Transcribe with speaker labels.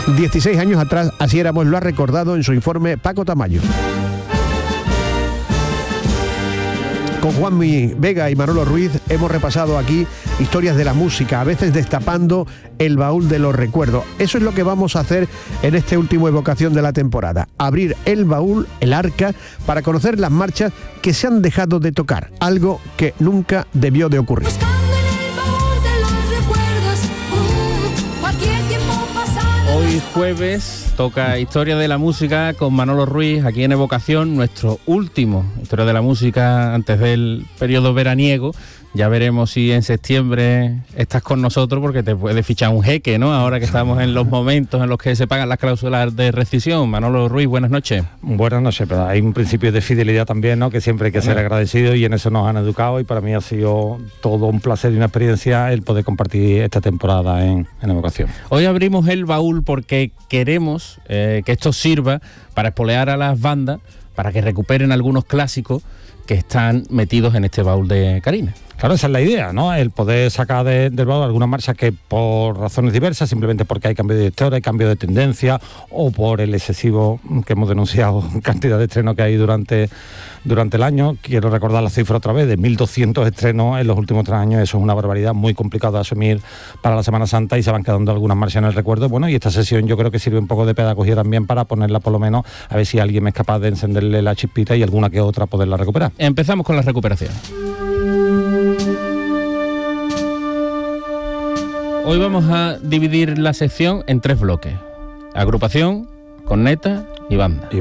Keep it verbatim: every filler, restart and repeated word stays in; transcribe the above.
Speaker 1: dieciséis años atrás, así éramos, lo ha recordado en su informe Paco Tamayo. Con Juanmi Vega y Manolo Ruiz hemos repasado aquí historias de la música, a veces destapando el baúl de los recuerdos. Eso es lo que vamos a hacer en este último Evocación de la temporada. Abrir el baúl, el arca, para conocer las marchas que se han dejado de tocar, algo que nunca debió de ocurrir.
Speaker 2: Hoy jueves toca Historia de la Música con Manolo Ruiz aquí en Evocación, nuestro último Historia de la Música antes del periodo veraniego. Ya veremos si en septiembre estás con nosotros, porque te puede fichar un jeque, ¿no? Ahora que estamos en los momentos en los que se pagan las cláusulas de rescisión. Manolo Ruiz, buenas noches.
Speaker 3: Buenas noches, pero hay un principio de fidelidad también, ¿no? Que siempre hay que ser agradecido, y en eso nos han educado, y para mí ha sido todo un placer y una experiencia el poder compartir esta temporada en, en Evocación.
Speaker 2: Hoy abrimos el baúl porque queremos eh, que esto sirva para espolear a las bandas, para que recuperen algunos clásicos que están metidos en este baúl de Carina.
Speaker 3: Claro, esa es la idea, ¿no? El poder sacar de, del baúl algunas marchas que por razones diversas, simplemente porque hay cambio de director, hay cambio de tendencia, o por el excesivo que hemos denunciado cantidad de estrenos que hay durante, durante el año. Quiero recordar la cifra otra vez, de mil doscientos estrenos en los últimos tres años. Eso es una barbaridad, muy complicado de asumir para la Semana Santa, y se van quedando algunas marchas en el recuerdo. Bueno, y esta sesión yo creo que sirve un poco de pedagogía también, para ponerla por lo menos, a ver si alguien es capaz de encenderle la chispita y alguna que otra poderla recuperar.
Speaker 2: Empezamos con la recuperación. Hoy vamos a dividir la sección en tres bloques: agrupación, corneta y banda.
Speaker 3: Y